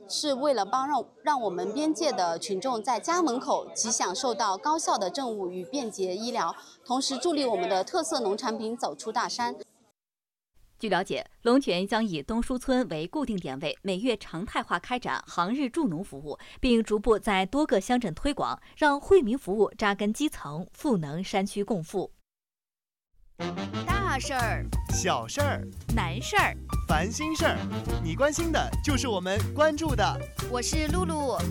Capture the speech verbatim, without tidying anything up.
是为了帮让让我们边界的群众在家门口即享受到高效的政务与便捷医疗，同时助力我们的特色农产品走出大山。 据了解，龙泉将以东输村为固定点位，每月常态化开展航日助农服务，并逐步在多个乡镇推广，让惠民服务扎根基层，赋能山区共富。 大事儿、 小事儿、 难事儿、 烦心事儿，你关心的就是我们关注的。 我是露露，